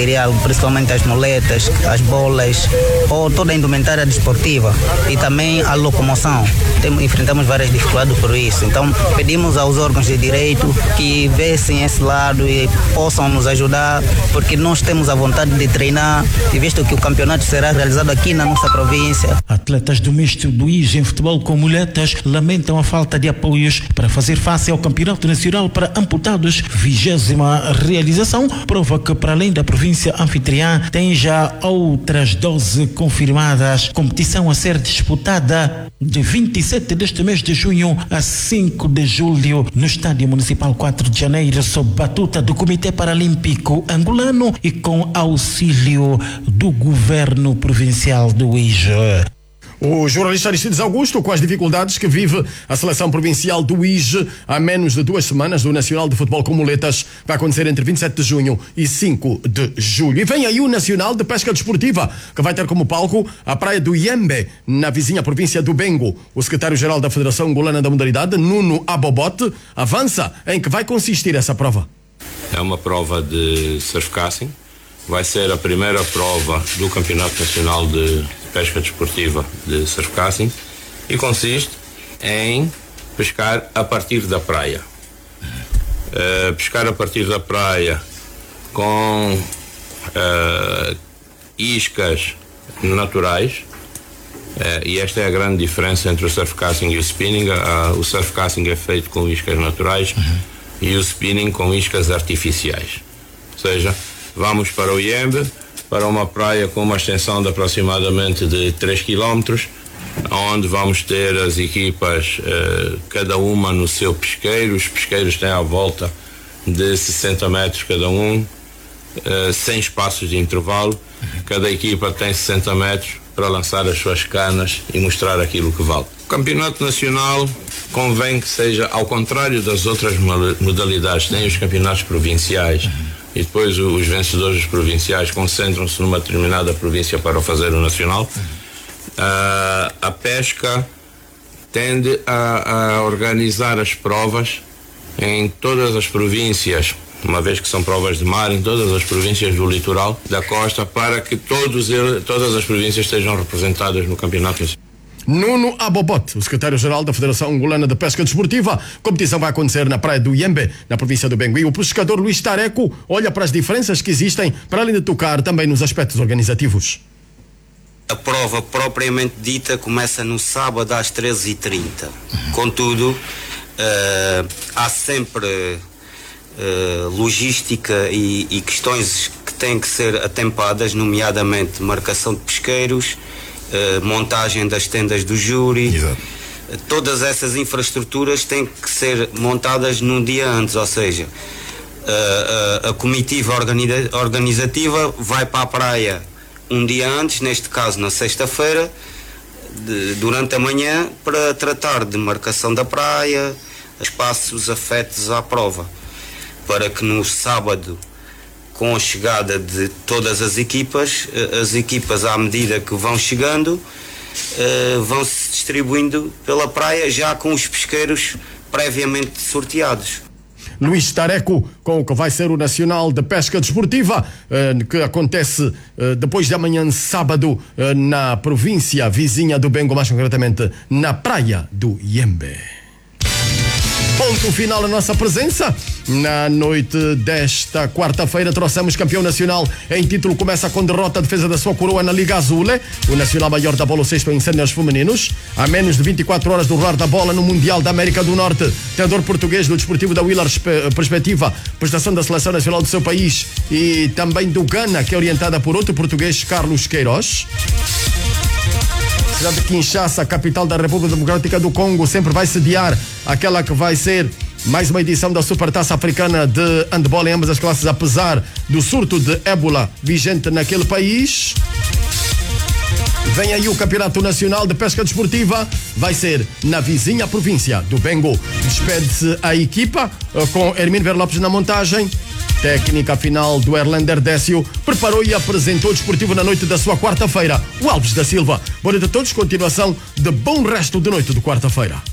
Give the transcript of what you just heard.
material, principalmente as moletas, as bolas, ou toda a indumentária desportiva e também a locomoção. Enfrentamos várias dificuldades por isso. Então, pedimos aos órgãos de direito que vessem esse lado e possam nos ajudar, porque nós temos a vontade de treinar e visto que o campeonato será realizado aqui na nossa província. Atletas do misto do IJ em futebol com muletas lamentam a falta de apoios para fazer face ao Campeonato Nacional para Amputados, 20ª realização, prova que para além da província anfitriã tem já outras 12 confirmadas. Competição a ser disputada de 27 deste mês de junho a 5 de julho no Estádio Municipal 4 de Janeiro, sob batuta do Comitê Paralímpico Angolano e com auxílio do Governo Provincial do IJ. O jornalista Aristides Augusto, com as dificuldades que vive a seleção provincial do IJ há menos de 2 semanas do Nacional de Futebol com Muletas, vai acontecer entre 27 de junho e 5 de julho. E vem aí o Nacional de Pesca Desportiva, que vai ter como palco a praia do Iembe, na vizinha província do Bengo. O secretário-geral da Federação Angolana da Modalidade, Nuno Abobote, avança em que vai consistir essa prova. É uma prova de surfcasting. Vai ser a primeira prova do Campeonato Nacional de Pesca Desportiva de surfcasting e consiste em pescar a partir da praia. Pescar a partir da praia com iscas naturais, e esta é a grande diferença entre o surfcasting e o spinning. O surfcasting é feito com iscas naturais e o spinning com iscas artificiais. Ou seja, vamos para o Iembe, para uma praia com uma extensão de aproximadamente de 3 km, onde vamos ter as equipas, cada uma no seu pesqueiro. Os pesqueiros têm à volta de 60 metros cada um, sem espaços de intervalo. Cada equipa tem 60 metros para lançar as suas canas e mostrar aquilo que vale. O Campeonato Nacional convém que seja, ao contrário das outras modalidades, tem os campeonatos provinciais, e depois os vencedores provinciais concentram-se numa determinada província para fazer o nacional. A pesca tende a organizar as provas em todas as províncias, uma vez que são provas de mar, em todas as províncias do litoral da costa, para que todas as províncias estejam representadas no campeonato nacional. Nuno Abobote, o secretário-geral da Federação Angolana de Pesca Desportiva. A competição vai acontecer na praia do Iembe, na província do Bengo. E o pescador Luís Tareco olha para as diferenças que existem, para além de tocar também nos aspectos organizativos. A prova propriamente dita começa no sábado às 13h30. Contudo, há sempre logística e questões que têm que ser atempadas, nomeadamente marcação de pesqueiros, montagem das tendas do júri. Exato. Todas essas infraestruturas têm que ser montadas num dia antes, ou seja, a comitiva organizativa vai para a praia um dia antes, neste caso na sexta-feira, durante a manhã, para tratar de marcação da praia, espaços afetos à prova, para que no sábado, com a chegada de todas as equipas à medida que vão chegando, vão se distribuindo pela praia já com os pesqueiros previamente sorteados. Luís Tareco, com o que vai ser o Nacional de Pesca Desportiva, que acontece depois da manhã de sábado na província vizinha do Bengo, mais concretamente na praia do Iembe. Ponto final a nossa presença. Na noite desta quarta-feira trouxemos campeão nacional em título. Começa com derrota a defesa da sua coroa na Liga Azul. O Nacional Maior da Bola sexto em séniores femininos. A menos de 24 horas do rolar da bola no Mundial da América do Norte. Treinador português do Desportivo da Willer Perspectiva. Prestação da Seleção Nacional do seu país e também do Ghana, que é orientada por outro português, Carlos Queiroz. Cidade de Kinshasa, capital da República Democrática do Congo, sempre vai sediar aquela que vai ser mais uma edição da Supertaça Africana de Handball em ambas as classes, apesar do surto de ébola vigente naquele país. Vem aí o Campeonato Nacional de Pesca Desportiva, vai ser na vizinha província do Bengo. Despede-se a equipa com Hermínio Ver Lopes na montagem. Técnica final do Erlander Décio, preparou e apresentou o desportivo na noite da sua quarta-feira, o Alves da Silva. Boa noite a todos, continuação de bom resto de noite de quarta-feira.